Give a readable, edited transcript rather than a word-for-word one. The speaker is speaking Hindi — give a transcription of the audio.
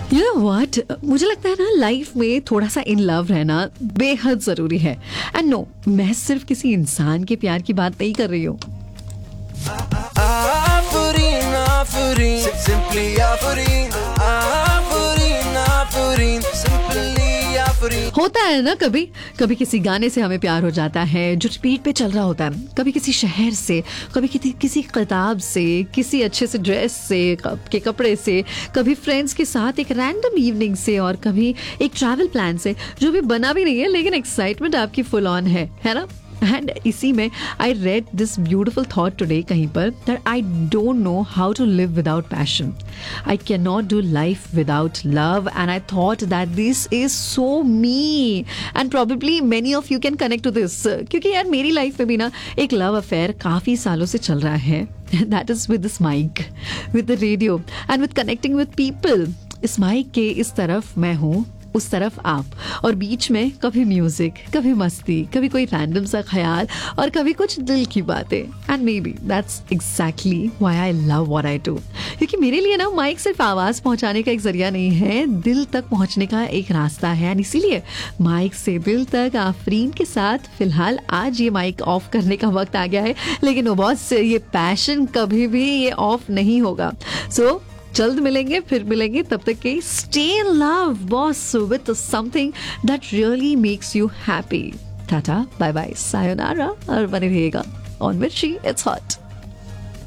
यू नो व्हाट, मुझे लगता है ना लाइफ में थोड़ा सा इन लव रहना बेहद जरूरी है. एंड नो, मैं सिर्फ किसी इंसान के प्यार की बात नहीं कर रही हूँ. Afurin, Afurin, simply Afurin, Afurin, Afurin, simply Afurin. होता है ना कभी कभी किसी गाने से हमें प्यार हो जाता है जो रिपीट पे चल रहा होता है, कभी किसी शहर से, कभी किसी किताब से, किसी अच्छे से ड्रेस से, के कपड़े से, कभी फ्रेंड्स के साथ एक रैंडम इवनिंग से, और कभी एक ट्रैवल प्लान से जो भी बना भी नहीं है लेकिन एक्साइटमेंट आपकी फुल ऑन है ना. एंड इसी में I read this beautiful thought today कहीं पर, that I don't know how to live without passion. I can not do life without love. And I thought that this is so me, and probably many of you can connect to this. क्योंकि यार मेरी लाइफ में भी ना एक लव अफेयर काफ़ी सालों से चल रहा है. That is with this mic, with the radio, and with connecting with people. इस माइक के इस तरफ मैं हूँ, उस तरफ आप, और बीच में कभी म्यूजिक, कभी मस्ती, कभी कोई रैंडम सा ख्याल, और कभी कुछ दिल की बातें. And may be that's exactly why I love what I do. क्योंकि मेरे लिए ना माइक सिर्फ आवाज़ पहुंचाने का एक जरिया नहीं है, दिल तक पहुंचने का एक रास्ता है. एंड इसीलिए माइक से दिल तक आफरीन के साथ फिलहाल आज ये माइक ऑफ करने का वक्त आ गया है. लेकिन वो बॉस, ये पैशन कभी भी ये ऑफ नहीं होगा. सो जल्द मिलेंगे, फिर मिलेंगे. तब तक के stay in love boss, with something that really makes you happy. Tata, bye bye, sayonara, और बने रहिएगा ऑन मिर्ची. It's hot.